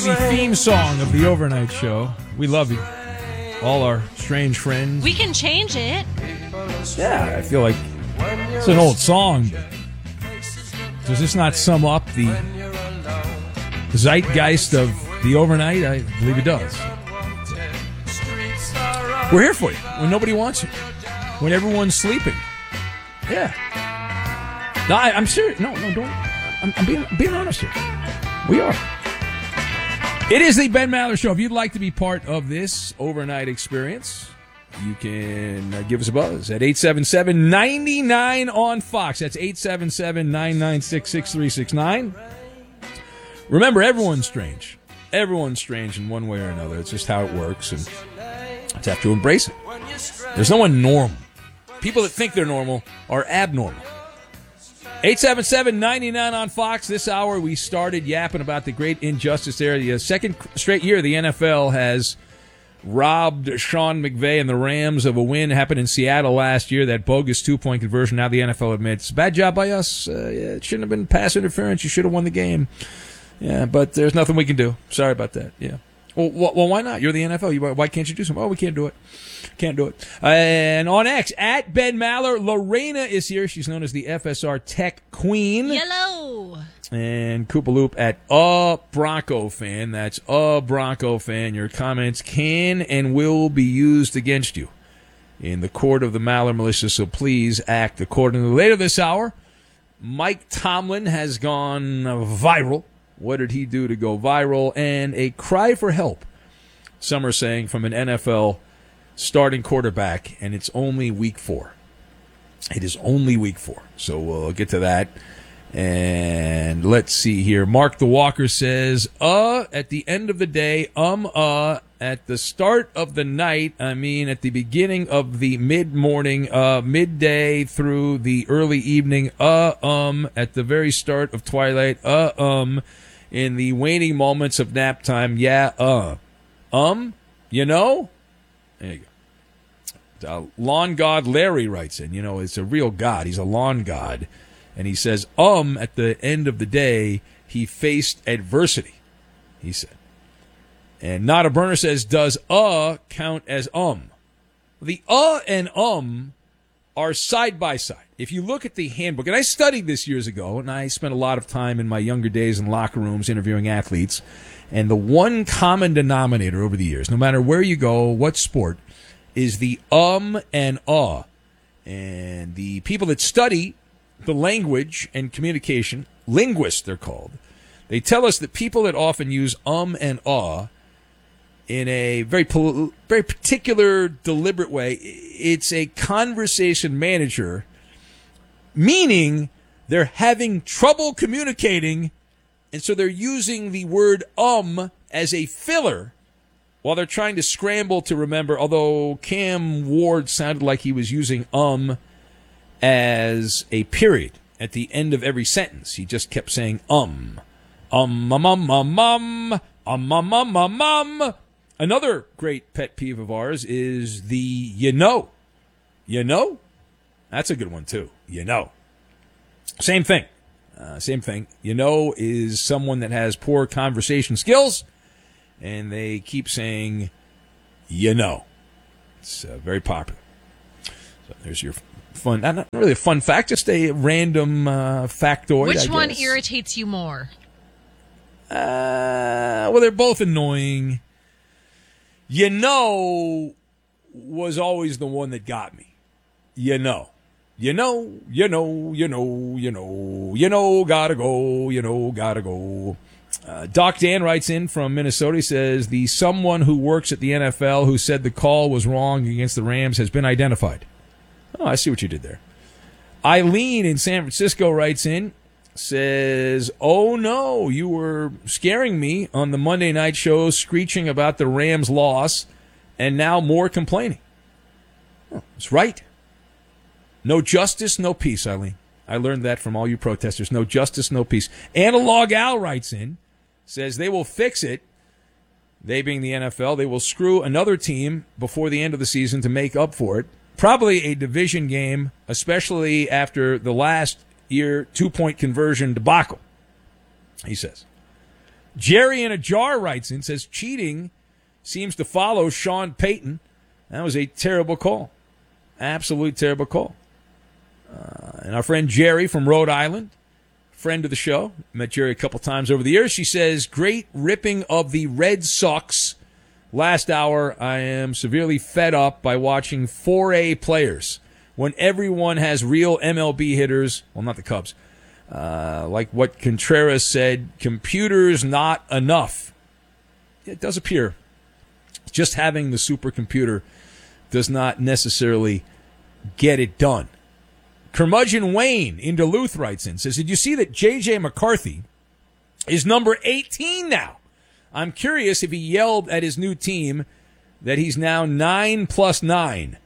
the theme song of the overnight show. We love you. All our strange friends. We can change it. Yeah, I feel like it's an old song, but does this not sum up the zeitgeist of the overnight? I believe it does. We're here for you when nobody wants you, when everyone's sleeping. Yeah. No, I'm serious. No, don't. I'm being honest here. We are. It is the Ben Maller Show. If you'd like to be part of this overnight experience, you can give us a buzz at 877-99 on Fox. That's 877-996-6369. Remember, everyone's strange. Everyone's strange in one way or another. It's just how it works, and you have to embrace it. There's no one normal. People that think they're normal are abnormal. 877-99 on Fox. This hour we started yapping about the great injustice there. The second straight year the NFL has robbed Sean McVay and the Rams of a win. Happened in Seattle last year, that bogus two-point conversion. Now the NFL admits, bad job by us. It shouldn't have been pass interference. You should have won the game. Yeah, but there's nothing we can do. Sorry about that. Yeah. Well, why not? You're the NFL. Why can't you do something? Oh, we can't do it. Can't do it. And on X, at Ben Maller, Lorena is here. She's known as the FSR Tech Queen. Hello. And Koopaloop at a Bronco fan. That's a Bronco fan. Your comments can and will be used against you in the court of the Maller Militia, so please act accordingly. Later this hour, Mike Tomlin has gone viral. What did he do to go viral? And a cry for help, some are saying, from an NFL starting quarterback, and it's only week 4. It is only week 4. So we'll get to that. And let's see here. Mark the Walker says, at the end of the day, at the start of the night, at the beginning of the mid-morning, midday through the early evening, at the very start of twilight, in the waning moments of nap time, you know? There you go. Lawn God Larry writes in, it's a real god. He's a lawn god. And he says, at the end of the day, he faced adversity, he said. And Not a Burner says, does count as The and are side by side. If you look at the handbook, and I studied this years ago, and I spent a lot of time in my younger days in locker rooms interviewing athletes, and the one common denominator over the years, no matter where you go, what sport, is the and And the people that study the language and communication, linguists they're called, they tell us that people that often use and in a very particular, deliberate way, it's a conversation manager, meaning they're having trouble communicating, and so they're using the word as a filler while they're trying to scramble to remember, although Cam Ward sounded like he was using as a period at the end of every sentence. He just kept saying Another great pet peeve of ours is the you know. You know? That's a good one, too. You know. Same thing. You know is someone that has poor conversation skills, and they keep saying, you know. It's very popular. So there's your fun, not really a fun fact, just a random factoid. Which one irritates you more? Well, they're both annoying. You know was always the one that got me. You know, gotta go. Doc Dan writes in from Minnesota. He says, the someone who works at the NFL who said the call was wrong against the Rams has been identified. Oh, I see what you did there. Eileen in San Francisco writes in, says, oh no, you were scaring me on the Monday night show, screeching about the Rams' loss, and now more complaining. Oh, that's right. No justice, no peace, Eileen. I learned that from all you protesters. No justice, no peace. Analog Al writes in, says they will fix it. They being the NFL, they will screw another team before the end of the season to make up for it. Probably a division game, especially after the last year 2-point conversion debacle, he says. Jerry in a jar writes in, says cheating seems to follow Sean Payton. That was a terrible call. Absolute terrible call. And our friend Jerry from Rhode Island, friend of the show, met Jerry a couple times over the years. She says, great ripping of the Red Sox. Last hour, I am severely fed up by watching 4A players when everyone has real MLB hitters. Well, not the Cubs. Like what Contreras said, computers not enough. It does appear just having the supercomputer does not necessarily get it done. Curmudgeon Wayne in Duluth writes in, says, did you see that J.J. McCarthy is number 18 now? I'm curious if he yelled at his new team that he's now 9+9.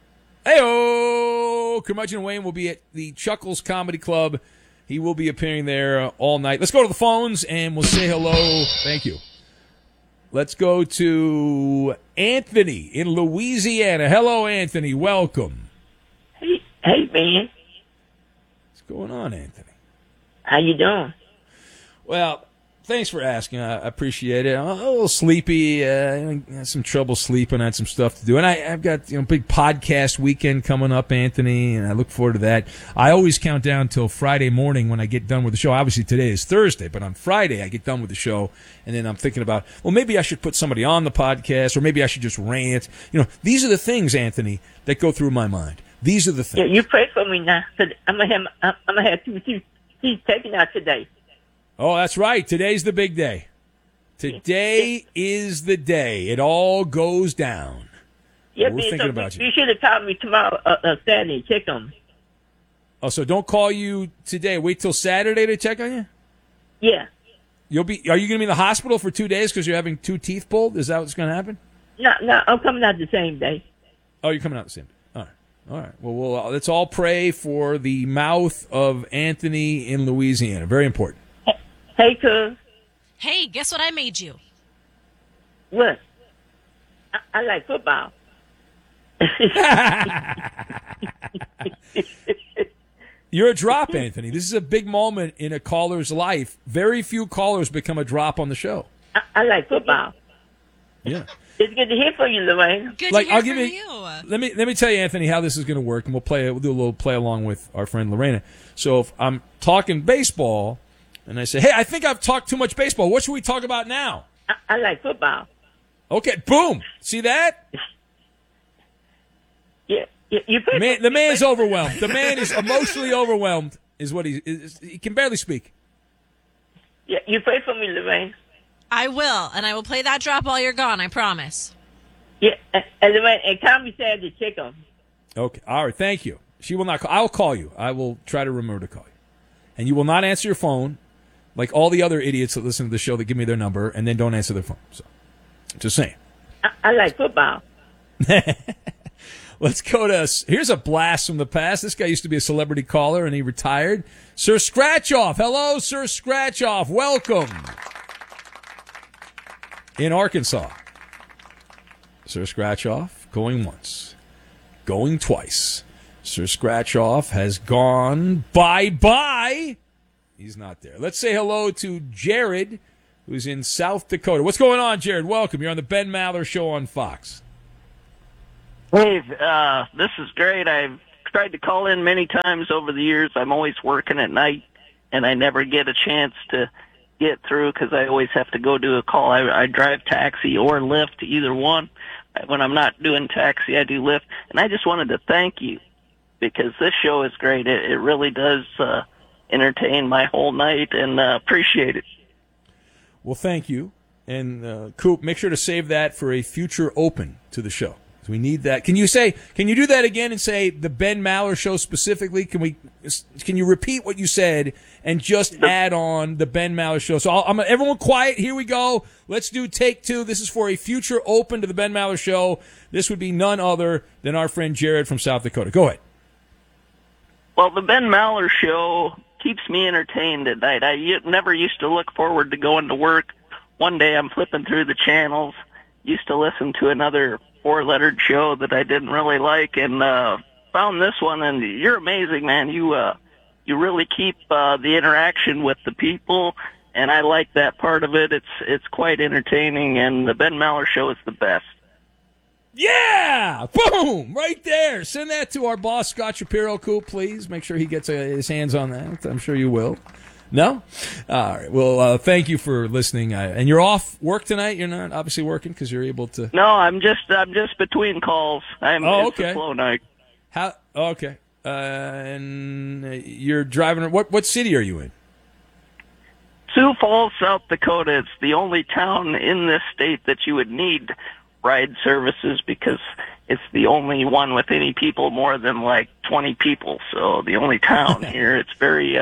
Hey-oh! Curmudgeon Wayne will be at the Chuckles Comedy Club. He will be appearing there all night. Let's go to the phones, and we'll say hello. Thank you. Let's go to Anthony in Louisiana. Hello, Anthony. Welcome. Hey, man. What's going on, Anthony? How you doing? Well, thanks for asking. I appreciate it. I'm a little sleepy. I had some trouble sleeping. I had some stuff to do. And I've got big podcast weekend coming up, Anthony, and I look forward to that. I always count down till Friday morning when I get done with the show. Obviously, today is Thursday, but on Friday I get done with the show, and then I'm thinking about, well, maybe I should put somebody on the podcast, or maybe I should just rant. These are the things, Anthony, that go through my mind. These are the things. Yeah, you pray for me now. I'm gonna have two teeth taken out today. Oh, that's right. Today's the big day. Today is the day. It all goes down. Yeah, we're thinking about you. You should have called me tomorrow, Saturday, and check on me. Oh, so don't call you today. Wait till Saturday to check on you? Yeah. Are you going to be in the hospital for 2 days because you're having 2 teeth pulled? Is that what's going to happen? No, I'm coming out the same day. Oh, you're coming out the same day. All right. Well, let's all pray for the mouth of Anthony in Louisiana. Very important. Hey, cuz. Hey, guess what I made you? What? I like football. You're a drop, Anthony. This is a big moment in a caller's life. Very few callers become a drop on the show. I like football. Yeah. It's good to hear from you, Lorraine. Good to hear from you. Let me tell you, Anthony, how this is going to work, and we'll do a little play along with our friend Lorena. So if I'm talking baseball, and I say, hey, I think I've talked too much baseball. What should we talk about now? I like football. Okay, boom. See that? Yeah. The man's overwhelmed. The man is emotionally overwhelmed, is what he is. He can barely speak. Yeah, you pray for me, Lorraine. I will, and I will play that drop while you're gone, I promise. Yeah, and Lorraine, and call me Saturday to check on me. Okay, all right, thank you. She will not call. I'll call you. I will try to remember to call you. And you will not answer your phone like all the other idiots that listen to the show that give me their number and then don't answer their phone. So, just saying. I like football. Let's go to, here's a blast from the past. This guy used to be a celebrity caller, and he retired. Sir Scratchoff. Hello, Sir Scratchoff. Welcome. In Arkansas. Sir Scratchoff going once. Going twice. Sir Scratchoff has gone bye-bye. He's not there. Let's say hello to Jared, who's in South Dakota. What's going on, Jared? Welcome. You're on the Ben Maller Show on Fox. Hey, this is great. I've tried to call in many times over the years. I'm always working at night, and I never get a chance to get through because I always have to go do a call. I drive taxi or Lyft, either one. When I'm not doing taxi, I do Lyft. And I just wanted to thank you because this show is great. It really does entertain my whole night, and appreciate it. Well, thank you. And, Coop, make sure to save that for a future open to the show. We need that. Can you do that again and say the Ben Maller Show specifically? Can you repeat what you said and just add on the Ben Maller Show? So everyone quiet. Here we go. Let's do take 2. This is for a future open to the Ben Maller Show. This would be none other than our friend Jared from South Dakota. Go ahead. Well, the Ben Maller Show keeps me entertained at night. I never used to look forward to going to work. One day I'm flipping through the channels, used to listen to another 4-lettered show that I didn't really like, and found this one, and you're amazing, man. You really keep the interaction with the people, and I like that part of it. It's quite entertaining, and the Ben Maller Show is the best. Yeah! Boom! Right there. Send that to our boss, Scott Shapiro, Coop, please. Make sure he gets his hands on that. I'm sure you will. No? All right. Well, thank you for listening. And you're off work tonight? You're not obviously working because you're able to... No, I'm just between calls. It's a slow night. How? Okay. And you're driving... What city are you in? Sioux Falls, South Dakota. It's the only town in this state that you would need ride services because it's the only one with any people more than like 20 people. So the only town here. It's very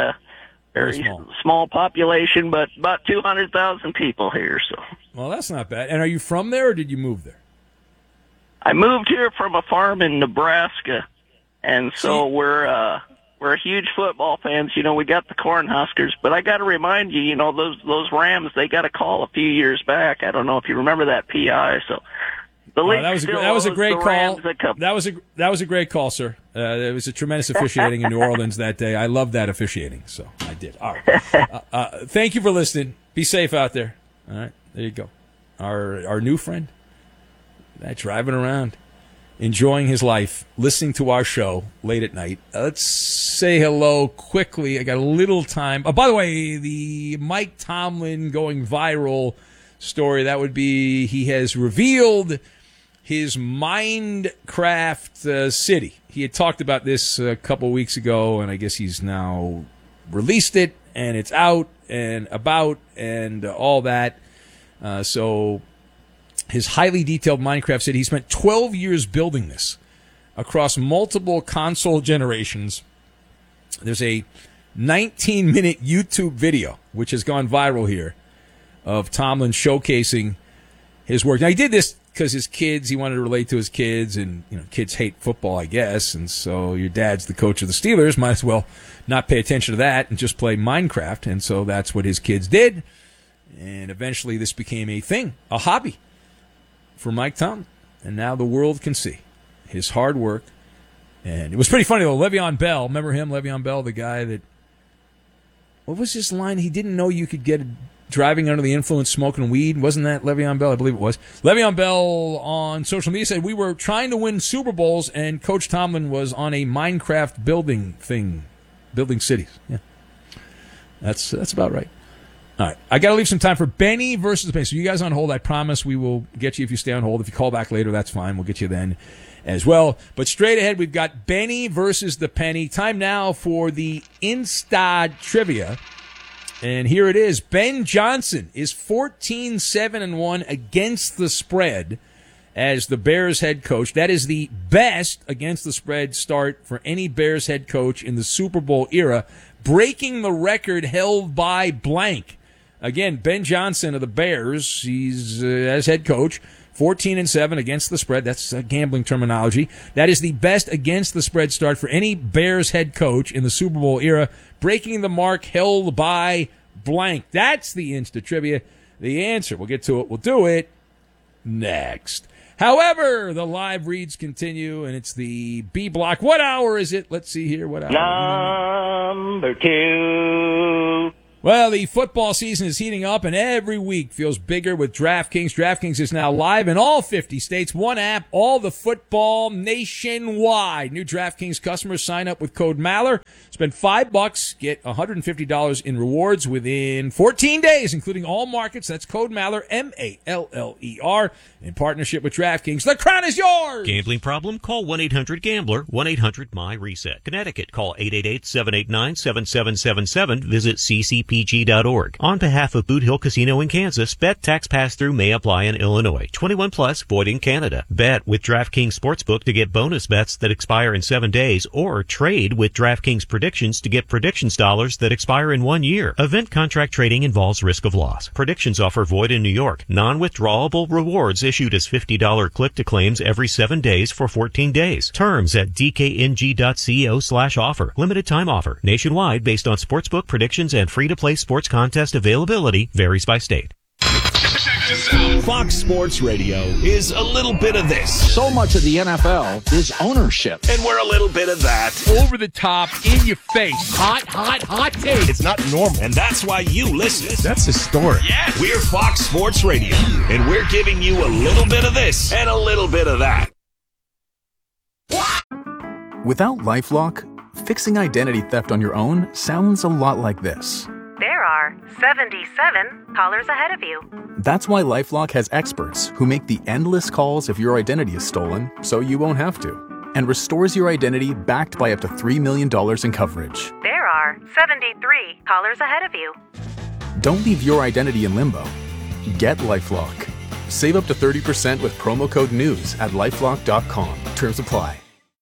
small population, but about 200,000 people here. So. Well, that's not bad. And are you from there, or did you move there? I moved here from a farm in Nebraska, and so we're huge football fans. You know, we got the Cornhuskers, but I got to remind you, those Rams, they got a call a few years back. I don't know if you remember that PI. So the league that was a great call. That was a great call, sir. There was a tremendous officiating in New Orleans that day. I love that officiating, so I did. All right. Thank you for listening. Be safe out there. All right, there you go. Our new friend, driving around, enjoying his life, listening to our show late at night. Let's say hello quickly. I got a little time. Oh, by the way, the Mike Tomlin going viral story, that would be he has revealed his Minecraft city. He had talked about this a couple weeks ago, and I guess he's now released it, and it's out and about and all that. So his highly detailed Minecraft city, he spent 12 years building this across multiple console generations. There's a 19-minute YouTube video, which has gone viral here, of Tomlin showcasing his work. Now, he did this because his kids, he wanted to relate to his kids, and kids hate football, I guess, and so your dad's the coach of the Steelers, might as well not pay attention to that and just play Minecraft, and so that's what his kids did, and eventually this became a thing, a hobby for Mike Tomlin, and now the world can see his hard work. And it was pretty funny, though. Le'Veon Bell, remember him? Le'Veon Bell, the guy that, what was his line? He didn't know you could get driving under the influence, smoking weed. Wasn't that Le'Veon Bell? I believe it was. Le'Veon Bell on social media said, we were trying to win Super Bowls, and Coach Tomlin was on a Minecraft building cities. Yeah, that's about right. All right, I got to leave some time for Benny versus the Penny. So you guys on hold, I promise we will get you if you stay on hold. If you call back later, that's fine. We'll get you then as well. But straight ahead, we've got Benny versus the Penny. Time now for the Instad Trivia. And here it is. Ben Johnson is 14-7-1 against the spread as the Bears head coach. That is the best against the spread start for any Bears head coach in the Super Bowl era, breaking the record held by blank. Again, Ben Johnson of the Bears, he's as head coach, 14-7 against the spread. That's gambling terminology. That is the best against the spread start for any Bears head coach in the Super Bowl era, breaking the mark held by blank. That's the Insta Trivia. The answer, we'll get to it. We'll do it next. However, the live reads continue, and it's the B block. What hour is it? Let's see here. What hour? Number 2. Well, the football season is heating up, and every week feels bigger with DraftKings. DraftKings is now live in all 50 states. One app, all the football nationwide. New DraftKings customers sign up with code Maller. Spend $5, get $150 in rewards within 14 days, including all markets. That's code Maller, M-A-L-L-E-R, in partnership with DraftKings. The crown is yours! Gambling problem? Call 1-800-GAMBLER, 1-800-MY-RESET. Connecticut, call 888-789-7777. Visit ccpg.org. On behalf of Boot Hill Casino in Kansas, bet tax pass-through may apply in Illinois. 21 plus, void in Canada. Bet with DraftKings Sportsbook to get bonus bets that expire in 7 days, or trade with DraftKings Predictions to get predictions dollars that expire in 1 year. Event contract trading involves risk of loss. Predictions offer void in New York. Non-withdrawable rewards issued as $50 click-to-claims every 7 days for 14 days. Terms at dkng.co/offer. Limited time offer. Nationwide based on sportsbook predictions and free-to-play sports contest availability varies by state. Check this out. Fox Sports Radio is a little bit of this. So much of the NFL is ownership. And we're a little bit of that. Over the top, in your face. Hot take. It's not normal. And that's why you listen. That's historic. Yeah. We're Fox Sports Radio. And we're giving you a little bit of this and a little bit of that. Without LifeLock, fixing identity theft on your own sounds a lot like this. There are 77 callers ahead of you. That's why LifeLock has experts who make the endless calls if your identity is stolen, so you won't have to, and restores your identity backed by up to $3 million in coverage. There are 73 callers ahead of you. Don't leave your identity in limbo. Get LifeLock. Save up to 30% with promo code NEWS at LifeLock.com. Terms apply.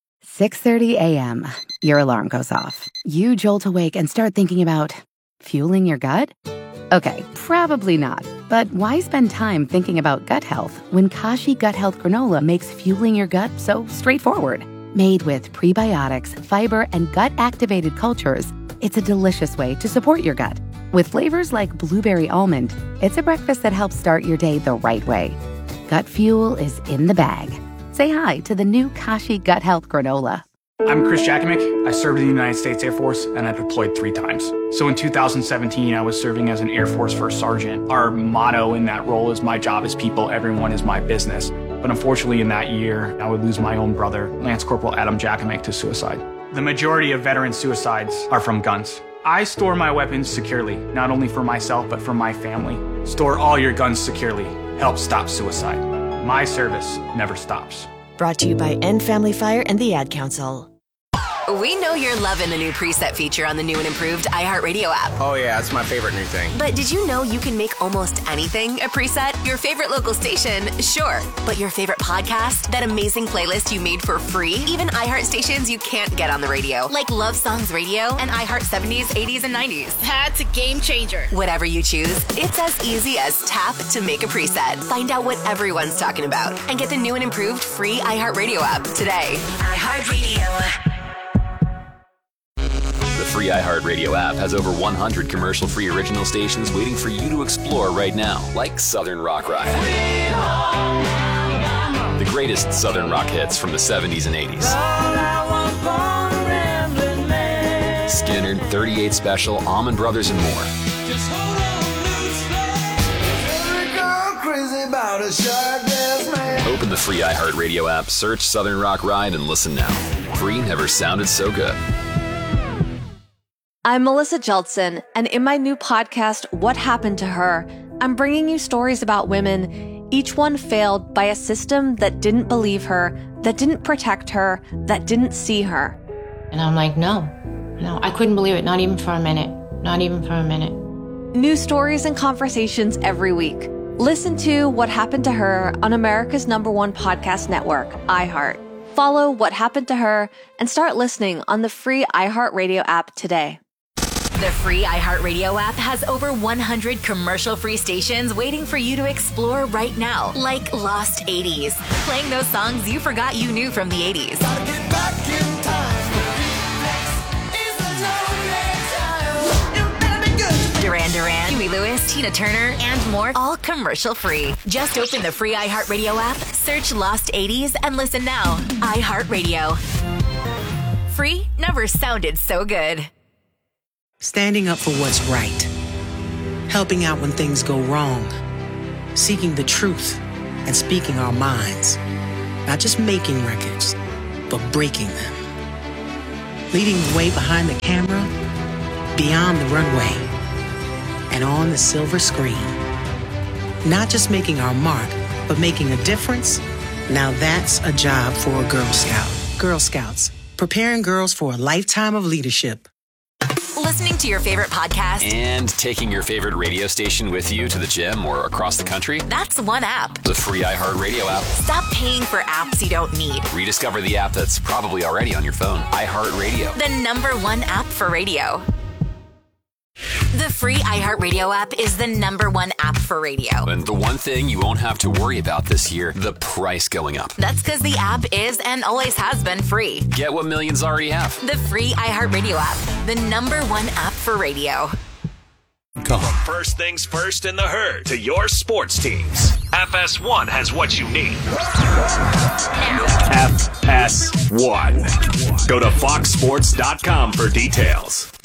6:30 a.m. Your alarm goes off. You jolt awake and start thinking about fueling your gut? Okay, probably not. But why spend time thinking about gut health when Kashi Gut Health Granola makes fueling your gut so straightforward? Made with prebiotics, fiber, and gut-activated cultures, it's a delicious way to support your gut. With flavors like blueberry almond, it's a breakfast that helps start your day the right way. Gut fuel is in the bag. Say hi to the new Kashi Gut Health Granola. I'm Chris Jakimick. I served in the United States Air Force, and I deployed 3 times. So in 2017, I was serving as an Air Force First Sergeant. Our motto in that role is, my job is people, everyone is my business. But unfortunately, in that year, I would lose my own brother, Lance Corporal Adam Jakimick, to suicide. The majority of veteran suicides are from guns. I store my weapons securely, not only for myself, but for my family. Store all your guns securely. Help stop suicide. My service never stops. Brought to you by End Family Fire and the Ad Council. We know you're loving the new preset feature on the new and improved iHeartRadio app. Oh yeah, that's my favorite new thing. But did you know you can make almost anything a preset? Your favorite local station, sure. But your favorite podcast? That amazing playlist you made for free? Even iHeart stations you can't get on the radio, like Love Songs Radio and iHeart 70s, 80s, and 90s. That's a game changer. Whatever you choose, it's as easy as tap to make a preset. Find out what everyone's talking about and get the new and improved free iHeartRadio app today. iHeartRadio. The free iHeartRadio app has over 100 commercial-free original stations waiting for you to explore right now, like Southern Rock Ride. The greatest Southern rock hits from the 70s and 80s. Skinner, 38 Special, Allman Brothers, and more. Open the free iHeartRadio app, search Southern Rock Ride, and listen now. Free never sounded so good. I'm Melissa Jeltsin, and in my new podcast, What Happened to Her, I'm bringing you stories about women, each one failed by a system that didn't believe her, that didn't protect her, that didn't see her. And I'm like, no, I couldn't believe it, not even for a minute, not even for a minute. New stories and conversations every week. Listen to What Happened to Her on America's #1 podcast network, iHeart. Follow What Happened to Her and start listening on the free iHeartRadio app today. The free iHeartRadio app has over 100 commercial-free stations waiting for you to explore right now, like Lost 80s, playing those songs you forgot you knew from the 80s. Duran Duran, Huey Lewis, Tina Turner, and more, all commercial-free. Just open the free iHeartRadio app, search Lost 80s, and listen now. iHeartRadio. Free never sounded so good. Standing up for what's right. Helping out when things go wrong. Seeking the truth and speaking our minds. Not just making records, but breaking them. Leading the way behind the camera, beyond the runway, and on the silver screen. Not just making our mark, but making a difference. Now that's a job for a Girl Scout. Girl Scouts, preparing girls for a lifetime of leadership. Listening to your favorite podcast and taking your favorite radio station with you to the gym or across the country? That's one app. The free iHeartRadio app. Stop paying for apps you don't need. Rediscover the app that's probably already on your phone. iHeartRadio. The #1 app for radio. The free iHeartRadio app is the #1 app for radio. And the one thing you won't have to worry about this year, the price going up. That's because the app is and always has been free. Get what millions already have. The free iHeartRadio app, the #1 app for radio. From first things first in the herd to your sports teams, FS1 has what you need. FS1. Go to foxsports.com for details.